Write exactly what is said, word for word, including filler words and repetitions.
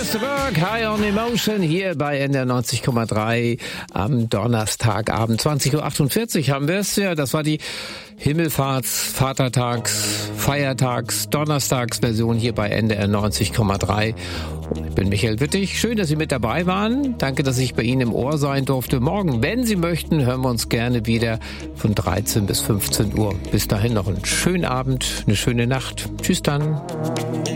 Mister Berg, High on Emotion, hier bei N D R neunzig Komma drei am Donnerstagabend. zwanzig Uhr achtundvierzig haben wir es. Ja, das war die Himmelfahrts-, Vatertags-, Feiertags-, Donnerstagsversion hier bei N D R neunzig Komma drei. Ich bin Michael Wittig. Schön, dass Sie mit dabei waren. Danke, dass ich bei Ihnen im Ohr sein durfte. Morgen, wenn Sie möchten, hören wir uns gerne wieder von dreizehn bis fünfzehn Uhr. Bis dahin noch einen schönen Abend, eine schöne Nacht. Tschüss dann.